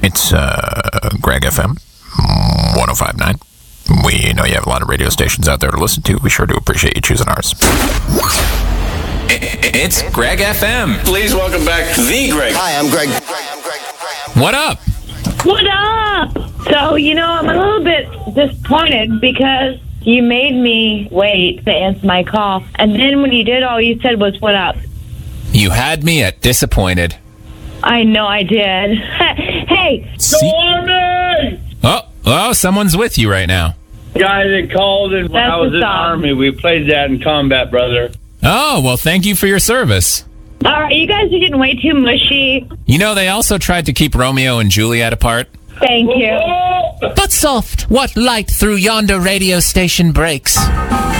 It's Greg FM 105.9. We know you have a lot of radio stations out there to listen to. We sure do appreciate you choosing ours. It's Greg FM. Please welcome back the Greg. Hi, I'm Greg. What up? What up? So, I'm a little bit disappointed because you made me wait to answer my call. And then when you did, all you said was, what up? You had me at disappointed. I know I did. Hey. Stormy! Oh, someone's with you right now. Guy that called in when I was in the Army. We played that in combat, brother. Oh, well, thank you for your service. All right, you guys are getting way too mushy. They also tried to keep Romeo and Juliet apart. Thank you. But soft, what light through yonder radio station breaks?